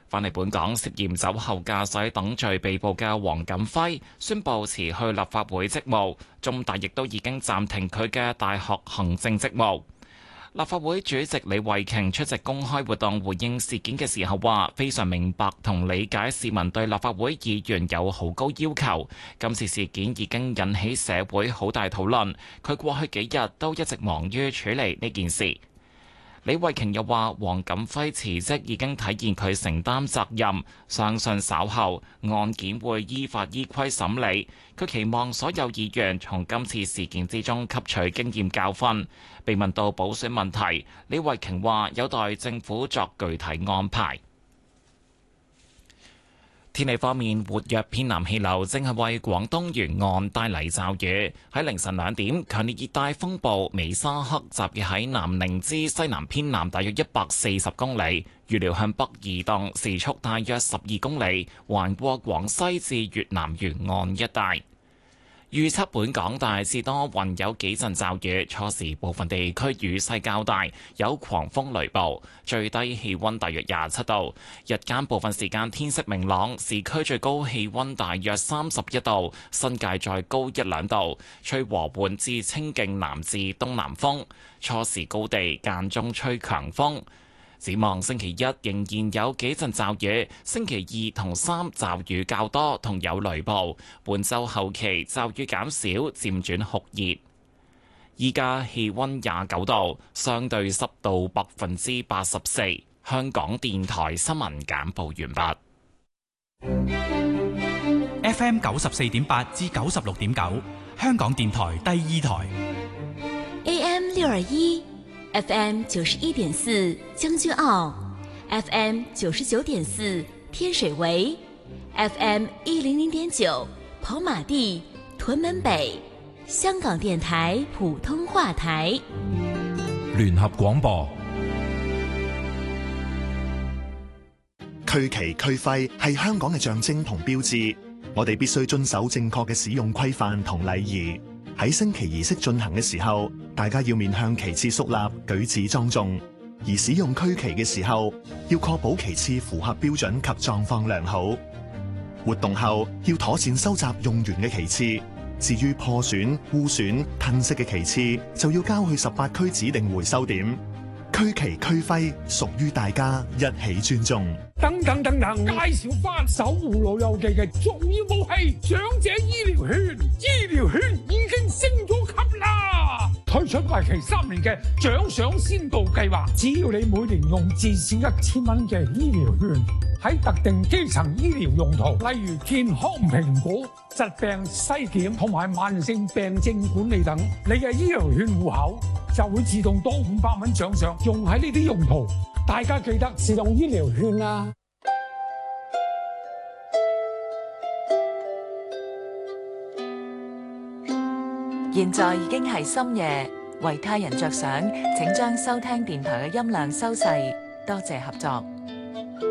返嚟本港涉嫌酒後駕駛等罪被捕嘅黃錦輝宣布辭去立法會職務，中大亦都已經暫停佢嘅大學行政職務。立法會主席李慧瓊出席公開活動回應事件嘅時候話：非常明白同理解市民對立法會議員有好高要求，今次事件已經引起社會好大討論，佢過去幾日都一直忙於處理呢件事。李慧瓊又話：黃錦輝辭職已經體現佢承擔責任，相信稍後案件會依法依規審理。佢期望所有議員從今次事件之中吸取經驗教訓。被問到補選問題，李慧瓊話有待政府作具體安排。天氣方面，活躍偏南氣流正係為廣東沿岸帶嚟驟雨。喺凌晨2點，強烈熱帶風暴美沙克集結喺南寧之西南偏南大約140公里，預料向北移動，時速大約12公里，橫過廣西至越南沿岸一帶。預測本港大致多雲，有幾陣驟雨，初時部分地區雨勢較大，有狂風雷暴，最低氣溫大約27度。日間部分時間天色明朗，市區最高氣溫大約31度，新界再高1-2度，吹和緩至清勁南至東南風，初時高地間中吹強風。展望星期一仍然有幾陣驟雨，星期2同3驟雨較多，同有雷暴。本週後期驟雨減少，漸轉酷熱。依家氣溫29度，相對濕度84%。香港電台新聞簡報完畢。FM 94.8至96.9，香港電台第2台。 AM 621。FM 91.4將軍澳 ，FM 99.4天水圍 ，FM 100.9跑馬地屯門北，香港電台普通話台。 聯合廣播。 區旗區徽係香港嘅象徵同標誌，我哋必須遵守正確嘅使用規範同禮儀。喺升旗儀式進行嘅時候，大家要面向旗幟肅立，舉止莊重；而使用區旗嘅時候，要確保旗幟符合標準及狀況良好。活動後要妥善收集用完嘅旗幟，至於破損、污損、褪色嘅旗幟，就要交去18區指定回收點。區旗區徽屬於大家，一起尊重。 等等，介紹翻守護老友記嘅重要武器——長者醫療券。醫療券已經升咗級啦，推出為期3年嘅獎賞先導計劃。只要你每年用至少1000蚊嘅醫療券，喺特定基層醫療用途，例如健康評估、疾病篩檢同埋慢性病症管理等，你嘅醫療券戶口就會自動多500蚊獎賞，用喺呢啲用途。大家記得使用醫療券啦！ 現在已經係深夜，為他人着想，請將收聽電台嘅音量收細，多謝合作。